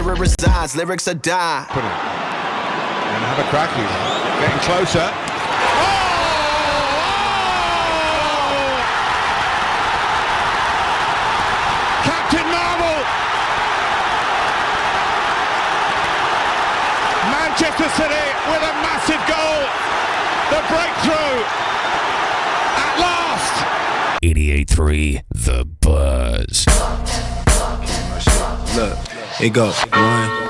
it resides, lyrics are die. Put it. And have a crack. He's getting closer. Captain Marvel! Manchester City with a massive goal. The breakthrough at last. 88.3 The Buzz. Look, it go 1,